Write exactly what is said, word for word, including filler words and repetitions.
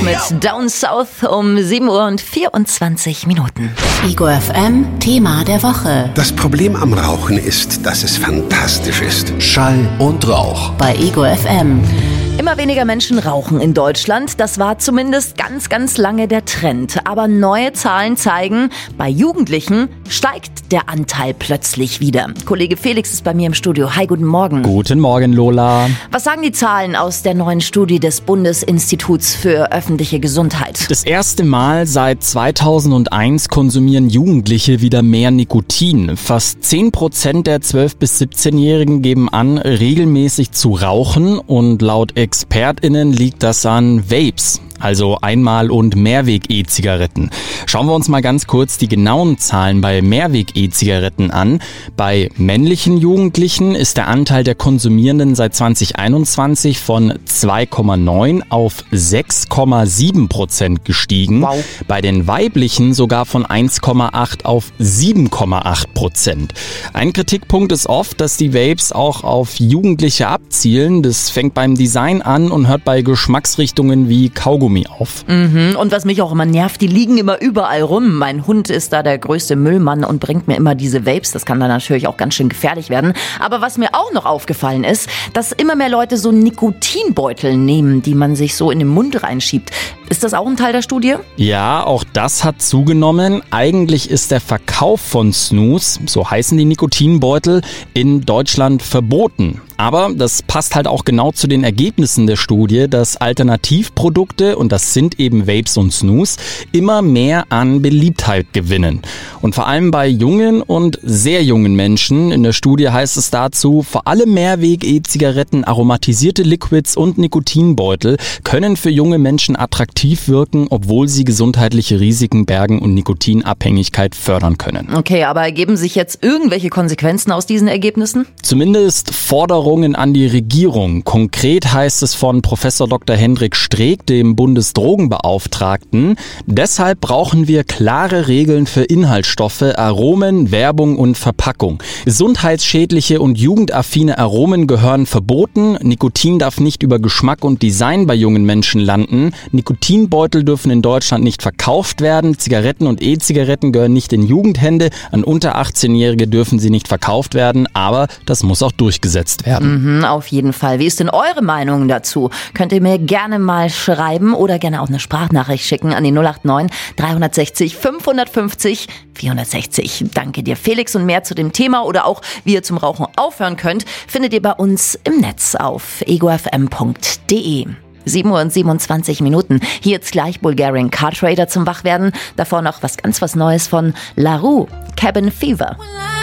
mit Down South um sieben Uhr und vierundzwanzig Minuten. Ego F M, Thema der Woche. Das Problem am Rauchen ist, dass es fantastisch ist. Schall und Rauch. Bei Ego F M. Immer weniger Menschen rauchen in Deutschland. Das war zumindest ganz, ganz lange der Trend. Aber neue Zahlen zeigen, bei Jugendlichen steigt der Anteil plötzlich wieder. Kollege Felix ist bei mir im Studio. Hi, guten Morgen. Guten Morgen, Lola. Was sagen die Zahlen aus der neuen Studie des Bundesinstituts für öffentliche Gesundheit? Das erste Mal seit zweitausendeins konsumieren Jugendliche wieder mehr Nikotin. Fast zehn Prozent der zwölf- bis siebzehnjährigen geben an, regelmäßig zu rauchen, und laut ExpertInnen liegt das an Vapes, also Einmal- und Mehrweg-E-Zigaretten. Schauen wir uns mal ganz kurz die genauen Zahlen bei Mehrweg-E-Zigaretten an. Bei männlichen Jugendlichen ist der Anteil der Konsumierenden seit zweitausendeinundzwanzig von zwei Komma neun auf sechs Komma sieben Prozent gestiegen. Wow. Bei den weiblichen sogar von eins Komma acht auf sieben Komma acht Prozent. Ein Kritikpunkt ist oft, dass die Vapes auch auf Jugendliche abzielen. Das fängt beim Design an und hört bei Geschmacksrichtungen wie Kaugummi auf. Mhm. Und was mich auch immer nervt, die liegen immer überall rum. Mein Hund ist da der größte Müllmann und bringt mir immer diese Vapes. Das kann dann natürlich auch ganz schön gefährlich werden. Aber was mir auch noch aufgefallen ist, dass immer mehr Leute so Nikotinbeutel nehmen, die man sich so in den Mund reinschiebt. Ist das auch ein Teil der Studie? Ja, auch das hat zugenommen. Eigentlich ist der Verkauf von Snus, so heißen die Nikotinbeutel, in Deutschland verboten. Aber das passt halt auch genau zu den Ergebnissen der Studie, dass Alternativprodukte, und das sind eben Vapes und Snus, immer mehr an Beliebtheit gewinnen. Und vor allem bei jungen und sehr jungen Menschen. In der Studie heißt es dazu, vor allem Mehrweg-E-Zigaretten, aromatisierte Liquids und Nikotinbeutel können für junge Menschen attraktiv wirken, obwohl sie gesundheitliche Risiken bergen und Nikotinabhängigkeit fördern können. Okay, aber ergeben sich jetzt irgendwelche Konsequenzen aus diesen Ergebnissen? Zumindest Forderungen an die Regierung. Konkret heißt es von Professor Doktor Hendrik Streeck, dem Bundesdrogenbeauftragten: Deshalb brauchen wir klare Regeln für Inhaltsstoffe, Aromen, Werbung und Verpackung. Gesundheitsschädliche und jugendaffine Aromen gehören verboten. Nikotin darf nicht über Geschmack und Design bei jungen Menschen landen. Nikotinbeutel dürfen in Deutschland nicht verkauft werden. Zigaretten und E-Zigaretten gehören nicht in Jugendhände. An unter achtzehnjährige dürfen sie nicht verkauft werden. Aber das muss auch durchgesetzt werden. Mhm, auf jeden Fall. Wie ist denn eure Meinung dazu? Könnt ihr mir gerne mal schreiben oder gerne auch eine Sprachnachricht schicken an die null acht neun dreihundertsechzig fünfhundertfünfzig vierhundertsechzig. Danke dir, Felix. Und mehr zu dem Thema oder auch wie ihr zum Rauchen aufhören könnt, findet ihr bei uns im Netz auf ego f m punkt d e. sieben Uhr und siebenundzwanzig Minuten. Hier jetzt gleich Bulgarian Car Trader zum Wachwerden. Davor noch was ganz was Neues von La Rue, Cabin Fever.